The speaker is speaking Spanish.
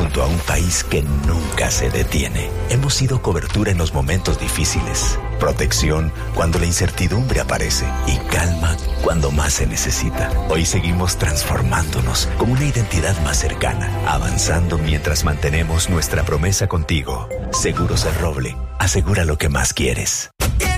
junto a un país que nunca se detiene. Hemos sido cobertura en los momentos difíciles, protección cuando la incertidumbre aparece y calma cuando más se necesita. Hoy seguimos transformándonos con una identidad más cercana, avanzando mientras mantenemos nuestra promesa contigo. Seguros El Roble, asegura lo que más quieres.